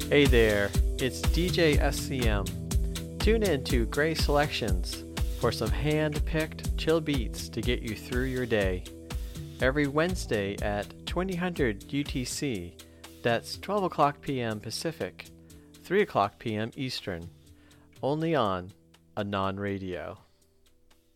Hey there, it's DJ SCM. Tune in to Gray Selections for some hand-picked chill beats to get you through your day. Every Wednesday at 2000 UTC, that's 12 o'clock p.m. Pacific, 3 o'clock p.m. Eastern, only on Anon Radio.